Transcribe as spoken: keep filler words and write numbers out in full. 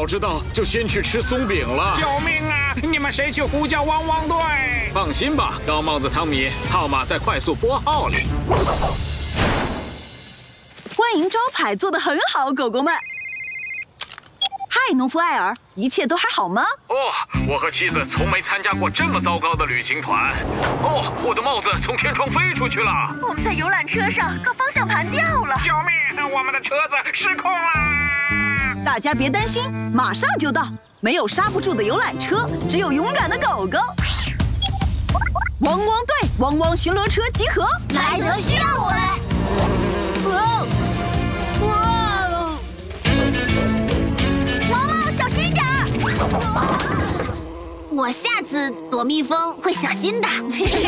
早知道就先去吃松饼了。 救命啊！你们谁去呼叫汪汪队？ 放心吧，高帽子汤米，号码在快速拨号里。 欢迎招牌做得很好，狗狗们。嗨，农夫艾尔，一切都还好吗？ 哦，我和妻子从没参加过这么糟糕的旅行团。哦，我的帽子从天窗飞出去了。 我们在游览车上，可方向盘掉了。 救命！我们的车子失控啦！ 大家别担心，马上就到。没有刹不住的游览车，只有勇敢的狗狗。汪汪队，汪汪巡逻车集合！ 莱德需要我们。 哇哇！ 毛毛，小心点儿！我下次躲蜜蜂会小心的。